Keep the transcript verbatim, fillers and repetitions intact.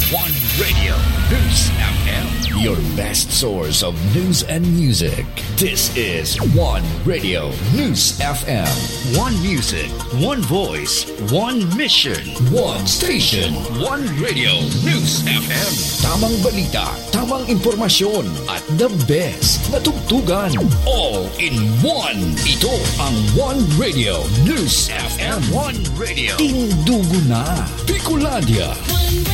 One Radio News F M, your best source of news and music. This is One Radio News F M. One music, one voice, one mission, one station. One Radio News F M. Tamang balita, tamang impormasyon, at the best na tugtugan. All in one. Ito ang One Radio News F M. One Radio. Tindugo na. Bicolania.